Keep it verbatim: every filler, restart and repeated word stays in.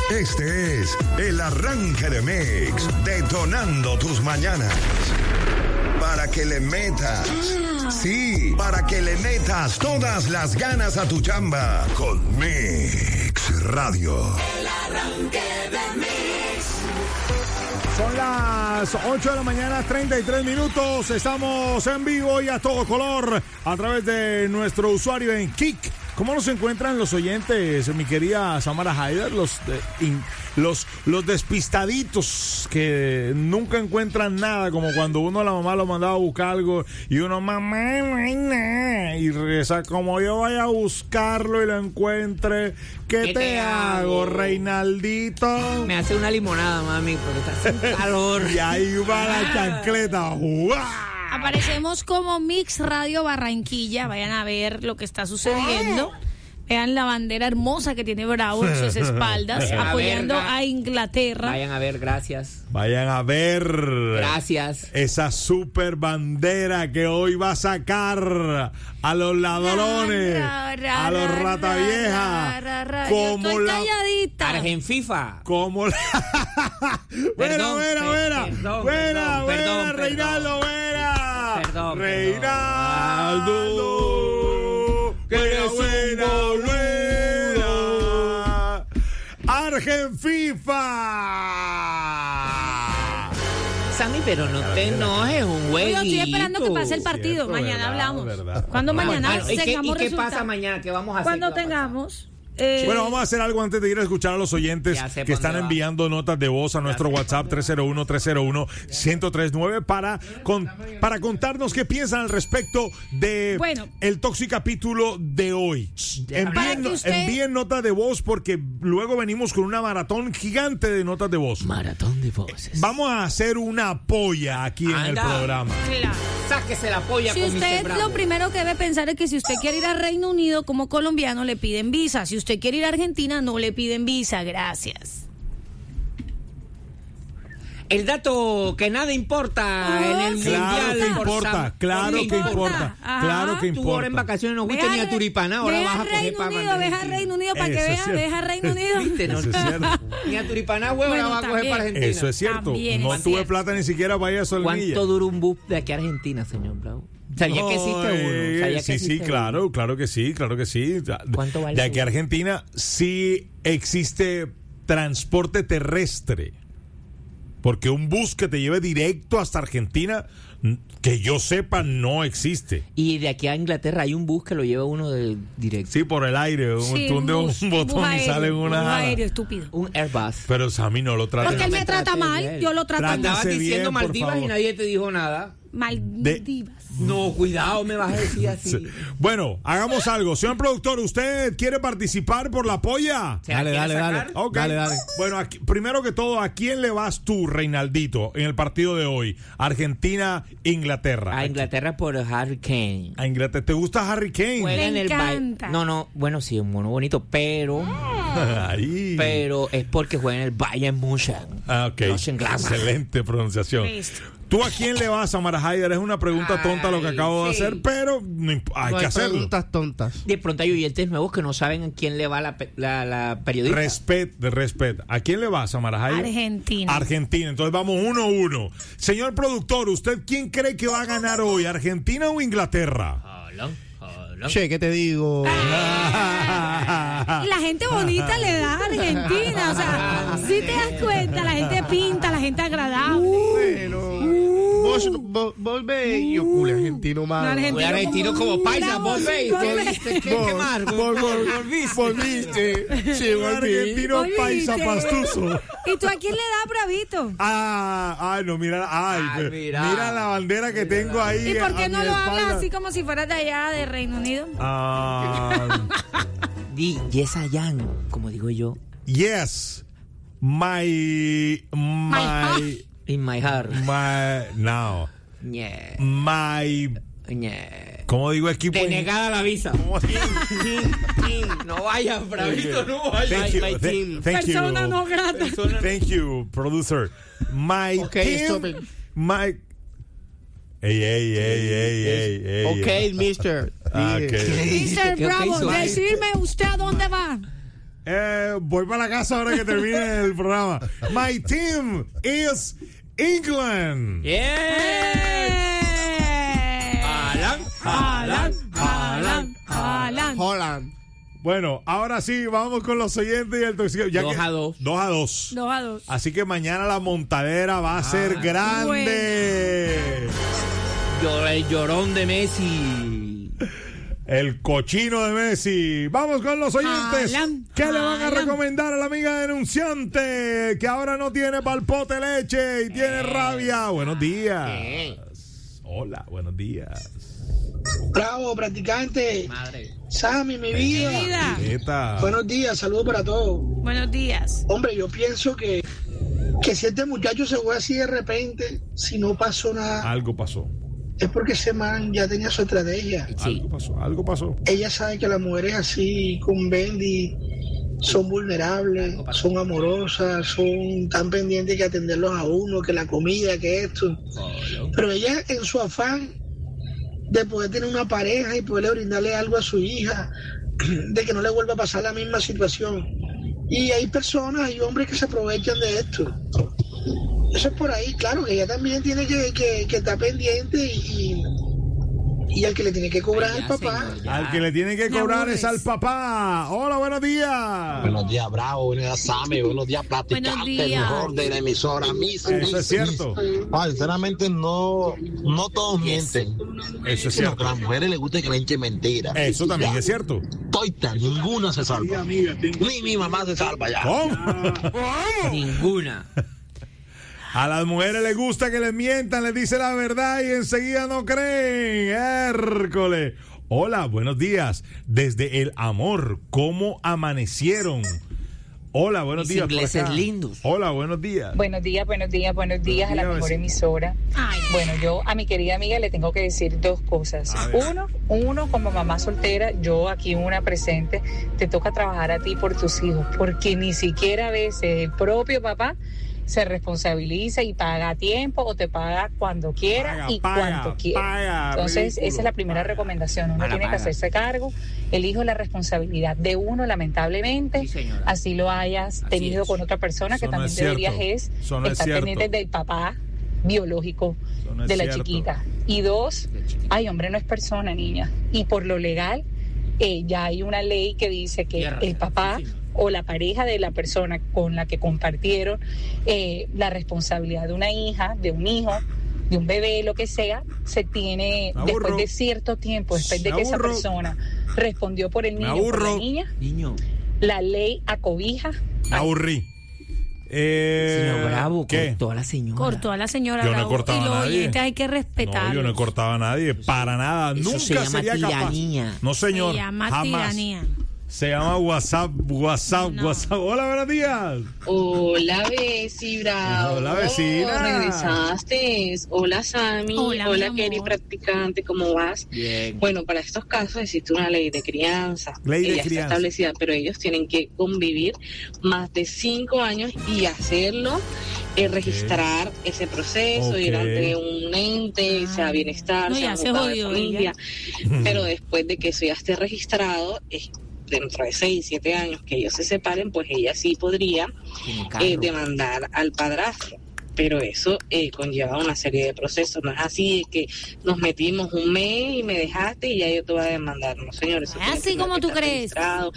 Este es el arranque de Mix, detonando tus mañanas. Para que le metas, sí, para que le metas todas las ganas a tu chamba con Mix Radio. El arranque de Mix. Son las ocho de la mañana, treinta y tres minutos. Estamos en vivo y a todo color a través de nuestro usuario en Kik. ¿Cómo nos encuentran los oyentes, mi querida Samara Haider? Los, de, in, los, los despistaditos que nunca encuentran nada, como cuando uno a la mamá lo mandaba a buscar algo y uno, mamá, no hay nada. Y regresa, como yo vaya a buscarlo y lo encuentre, ¿qué, ¿Qué te, te hago, hago, Reinaldito? Me hace una limonada, mami, porque está haciendo calor. Y ahí va la chancleta. ¡Uah! Aparecemos como Mix Radio Barranquilla. Vayan a ver lo que está sucediendo. Vean la bandera hermosa que tiene Bravo en sus espaldas, Vayan apoyando a, ver, a Inglaterra. Vayan a ver, gracias. Vayan a ver. Gracias. Esa super bandera que hoy va a sacar a los ladrones, ra, ra, a los rata vieja, ra, ra, como Yo estoy la calladita. Argenfifa. Como la Buena, buena, buena. Buena, buena, Reinaldo, buena. Perdón. Reinaldo. Buena, buena, buena. Argenfifa. Sammy, pero no te enojes, un huevito. Yo estoy esperando que pase el partido. Cierto, mañana verdad, hablamos. verdad. Cuando Bueno, mañana bueno, ¿y qué, tengamos ¿y qué resultados? pasa mañana? ¿Qué vamos a hacer? Cuando ¿Qué va a pasar? tengamos. Eh, Bueno, vamos a hacer algo antes de ir a escuchar a los oyentes que están enviando notas de voz a nuestro WhatsApp tres cero uno, tres cero uno, uno cero tres nueve para, con, para contarnos qué piensan al respecto de bueno, el Toxicapítulo de hoy. Envíen, usted... envíen notas de voz porque luego venimos con una maratón gigante de notas de voz. Maratón de voces. Vamos a hacer una polla aquí Anda. en el programa. Claro. Sáquese la polla si con usted mister lo primero que debe pensar es que si usted quiere ir al Reino Unido como colombiano le piden visa. Si usted quiere ir a Argentina no le piden visa. Gracias. El dato que nada importa oh, en el claro mundial. Que importa, Sam, claro que importa, importa claro que importa. Tú ahora en vacaciones no fuiste ni a Turipana, ahora vas a coger para Unido, Ve a Reino Unido para que veas, ve a Reino Unido. ¿Viste? No, Eso es cierto. Ni a Turipana, huevo, bueno, ahora vas a coger para Argentina. Eso es cierto. También no tuve cierto. plata ni siquiera para ir a Solmilla. ¿Cuánto dura un bus de aquí a Argentina, señor Bravo? ¿Sabía no, que existe uno? ¿Sabía sí, que sí, claro, uno? claro que sí, claro que sí. ¿Cuánto vale? De aquí a Argentina sí existe transporte terrestre. Porque un bus que te lleve directo hasta Argentina, que yo sepa, no existe. Y de aquí a Inglaterra hay un bus que lo lleva uno del directo. Sí, por el aire. Sí, tú hundes un, un botón un y aéreo, sale una... Un aéreo estúpido. Un Airbus. Pero Sammy no lo trata. Porque él me trata mal, yo lo trato mal. Estabas diciendo bien, Maldivas y nadie te dijo nada. Maldivas. No, cuidado, me vas a decir así. Bueno, hagamos algo. Señor productor, ¿usted quiere participar por la polla? Dale, dale, dale. Okay. Dale, dale. Bueno, aquí, primero que todo, ¿a quién le vas tú, Reinaldito, en el partido de hoy? Argentina-Inglaterra. A Inglaterra por Harry Kane. A Inglaterra. ¿Te gusta Harry Kane? Me en encanta. El no, no, bueno, sí, un mono bonito, pero... Ahí. Pero es porque juega en el Bayern München. Ah, ok. Excelente pronunciación. Listo. ¿Tú a quién le vas, Samara Haider? Es una pregunta tonta lo que acabo Ay, de hacer, sí. pero no, hay no que hay hacerlo. Preguntas tontas. De pronto hay oyentes nuevos que no saben a quién le va la, la, la periodista. Respet, de respet. ¿A quién le vas, Samara Haider? Argentina. Argentina. Entonces vamos uno a uno. Señor productor, ¿usted quién cree que va a ganar hoy? ¿Argentina o Inglaterra? Hola, hola. Che, ¿qué te digo? Y la gente bonita le da a Argentina. O sea, si te das cuenta, la gente pinta, la gente agradable. Bueno. Vos, vos, vos veis y yo culé argentino más. Argentino, argentino como paisa, vos veis. ¿Qué viste? ¿Qué, qué más? Vos volviste. Volviste. Sí, argentino paisa pastuso. ¿Y tú a quién le das, Bravito? Ah, ay, no, mira, ay, Ay, mira. mira la bandera que tengo ahí. ¿Y por qué a no mi lo espalda. hablas así como si fueras de allá de Reino Unido? Ah, Di Yes I am, como digo yo. yes, my, my, In my heart. my, no, Yeah. my, Yeah. ¿cómo digo equipo? Denegada la visa. No vayas, Bravito, no vayas. Thank you, My th- team. thank you, Persona no grata. Persona- thank you, producer. My Okay, team, stop it. my. Ey, ey, ey, ey, ey, ey. Ok, mister. Ah, Dije. okay. mister ¿Qué- qué Bravo, hizo? decirme usted a dónde va. Eh, voy para la casa ahora que termine el programa. My team is England. Yeah. Haaland, Haaland, Haaland, Haaland. Holland. Bueno, ahora sí, vamos con los oyentes y el toxicólogo. Ya Dos que- a dos. Dos a dos. Dos a dos. Así que mañana la montadera va a Ah, ser grande. Llor- el llorón de Messi. El cochino de Messi. Vamos con los oyentes. Haaland, ¿Qué le van a Haaland. recomendar a la amiga denunciante que ahora no tiene palpote leche y tiene rabia? Buenos días. Hola, buenos días. Bravo, practicante. Madre. Sammy, mi vida. Mi vida. Eta. Buenos días, saludos para todos. Buenos días. Hombre, yo pienso que, que si este muchacho se fue así de repente, si no pasó nada, Algo pasó. es porque ese man ya tenía su estrategia. Sí. Algo pasó. Algo pasó. Ella sabe que las mujeres así con Bendy son vulnerables, son amorosas, son tan pendientes que atenderlos a uno, que la comida, que esto. Pero ella en su afán de poder tener una pareja y poderle brindarle algo a su hija, de que no le vuelva a pasar la misma situación. Y hay personas, hay hombres que se aprovechan de esto. Eso es por ahí, claro, que ella también tiene que, que, que estar pendiente y, y al que le tiene que cobrar Ay, el ya, papá. señor, ya. Al que le tiene que Me cobrar aburres. es al papá. Hola, buenos días. Buenos días, Bravo. Buenos días, Sammy. Buenos días, Platicante. Buenos El días. mejor de la emisora. Miss, Eso miss, es cierto. miss. Ah, sinceramente, no, no todos mienten. Eso es Sino cierto. que a las mujeres les gusta que le echen mentiras. Eso también es cierto. Toita, ninguna se salva. Ni mi mamá se salva ya. ¿Cómo? Ninguna. A las mujeres les gusta que les mientan, les dice la verdad y enseguida no creen. Hércole. Hola, buenos días. Desde el amor, ¿cómo amanecieron? Hola, buenos Mis días. por ingleses acá. lindos. Hola, buenos días. Buenos días, buenos días, buenos días a la días, mejor vecina. emisora. Ay. Bueno, yo a mi querida amiga le tengo que decir dos cosas. A ver. Uno, uno como mamá soltera, yo aquí una presente, te toca trabajar a ti por tus hijos, porque ni siquiera a veces el propio papá se responsabiliza y paga a tiempo o te paga cuando quiera Paga, y paga, cuanto quiera. paga, Entonces, ridículo. esa es la primera recomendación. Uno Paga, tiene que paga. hacerse cargo. El hijo es la responsabilidad de uno, lamentablemente. Sí, señora. Así lo hayas Así tenido es. con otra persona, que Eso no también es cierto. deberías es Eso no es estar cierto. pendiente del papá biológico Eso no es de la cierto. chiquita. Y dos, De chiquita. ay, hombre, no es persona, niña. Y por lo legal, eh, ya hay una ley que dice que Tierra, el papá sí, sí. o la pareja de la persona con la que compartieron eh, la responsabilidad de una hija, de un hijo, de un bebé, lo que sea, se tiene Me aburro. después de cierto tiempo, después de Me que esa aburro. persona respondió por el Me niño o por la aburro. niña, Niño. la ley acobija. Me aburrí. Eh, Señor Bravo, ¿qué? cortó a la señora. Cortó a la señora Yo no he Bravo. cortado y a los nadie. oyentes hay que No, respetarlos. yo no he cortado a nadie, para nada. eso Nunca se llama sería tiranía. capaz. No, señor. Se llama jamás. tiranía. Se llama WhatsApp, WhatsApp, No. WhatsApp. Hola, buenos días. Hola, Besi, bravo. Hola, vecina. Regresaste. Hola, Sammy. Hola, Hola, mi Kelly, amor. practicante. ¿Cómo vas? Bien. Bueno, para estos casos existe una ley de crianza. Ley de que ya crianza. está establecida, pero ellos tienen que convivir más de cinco años y hacerlo, eh, registrar ese proceso, Ok. ir ante un ente, sea bienestar, No, sea ya se abogado de jodió familia. Pero después de que eso ya esté registrado, es dentro de seis, siete años que ellos se separen, pues ella sí podría Tiene carro. eh, demandar al padrastro. Pero eso eh, conlleva una serie de procesos. No es así de que nos metimos un mes y me dejaste y ya yo te voy a demandar. No, señores. eso Es tiene así que como tú estar crees. registrado.